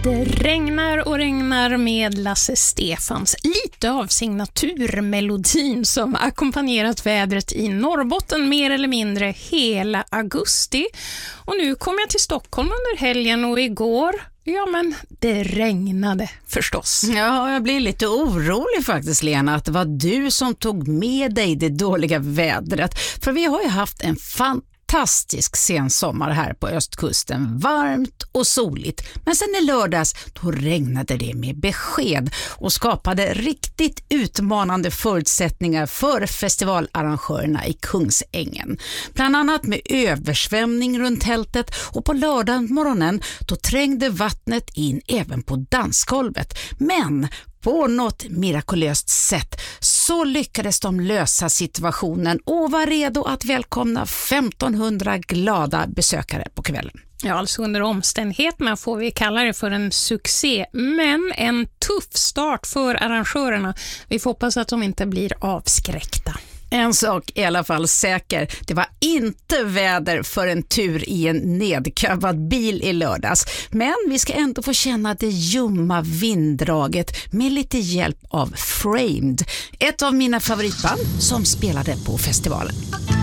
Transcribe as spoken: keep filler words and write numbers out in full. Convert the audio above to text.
Det regnar och regnar med Lasse Stefans, lite av signaturmelodin som ackompanjerat vädret i Norrbotten mer eller mindre hela augusti. Och nu kom jag till Stockholm under helgen och igår, ja men det regnade förstås. Ja, jag blir lite orolig faktiskt, Lena, att det var du som tog med dig det dåliga vädret. För vi har ju haft en fantastisk Fantastisk sensommar här på östkusten, varmt och soligt. Men sen i lördags då regnade det med besked och skapade riktigt utmanande förutsättningar för festivalarrangörerna i Kungsängen. Bland annat med översvämning runt tältet, och på lördagsmorgonen då trängde vattnet in även på dansgolvet. Men på något mirakulöst sätt så lyckades de lösa situationen och var redo att välkomna femtonhundra glada besökare på kvällen. Ja, alltså under omständigheterna får vi kalla det för en succé, men en tuff start för arrangörerna. Vi får hoppas att de inte blir avskräckta. En sak är i alla fall säker, det var inte väder för en tur i en nedkövad bil i lördags. Men vi ska ändå få känna det ljumma vinddraget med lite hjälp av Framed, ett av mina favoritband som spelade på festivalen.